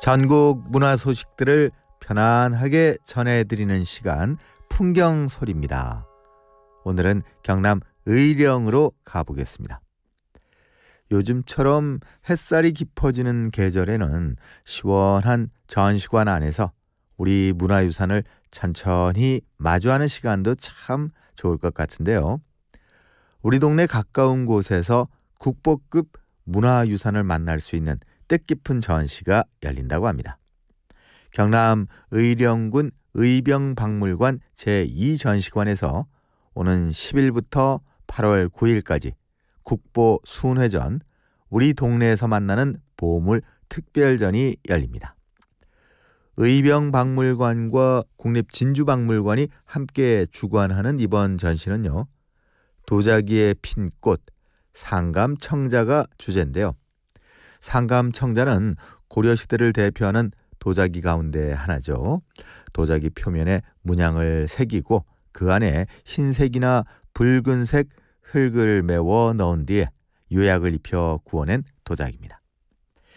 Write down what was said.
전국 문화 소식들을 편안하게 전해드리는 시간 풍경소리입니다. 오늘은 경남 의령으로 가보겠습니다. 요즘처럼 햇살이 깊어지는 계절에는 시원한 전시관 안에서 우리 문화유산을 천천히 마주하는 시간도 참 좋을 것 같은데요. 우리 동네 가까운 곳에서 국보급 문화유산을 만날 수 있는 뜻깊은 전시가 열린다고 합니다. 경남 의령군 의병박물관 제2전시관에서 오는 10일부터 8월 9일까지 국보 순회전 우리 동네에서 만나는 보물 특별전이 열립니다. 의병박물관과 국립진주박물관이 함께 주관하는 이번 전시는요. 도자기에 핀 꽃, 상감청자가 주제인데요. 상감청자는 고려시대를 대표하는 도자기 가운데 하나죠. 도자기 표면에 문양을 새기고 그 안에 흰색이나 붉은색 흙을 메워 넣은 뒤에 유약을 입혀 구워낸 도자기입니다.